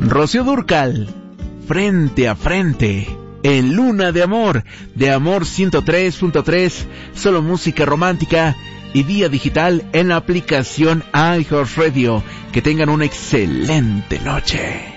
Rocío Dúrcal, Frente a Frente, en Luna de Amor 103.3, solo música romántica y vía digital en la aplicación iHeartRadio. Que tengan una excelente noche.